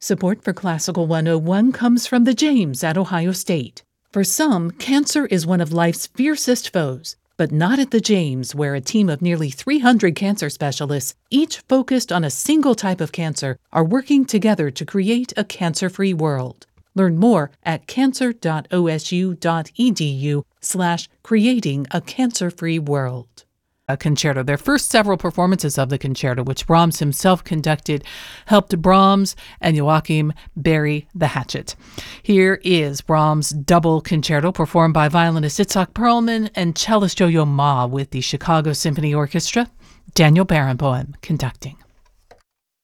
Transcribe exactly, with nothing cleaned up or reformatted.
Support for Classical one oh one comes from the James at Ohio State. For some, cancer is one of life's fiercest foes, but not at the James, where a team of nearly three hundred cancer specialists, each focused on a single type of cancer, are working together to create a cancer-free world. Learn more at cancer.osu.edu slash creating a cancer-free world. A concerto. Their first several performances of the concerto, which Brahms himself conducted, helped Brahms and Joachim bury the hatchet. Here is Brahms' double concerto performed by violinist Itzhak Perlman and cellist Yo-Yo Ma with the Chicago Symphony Orchestra. Daniel Barenboim conducting.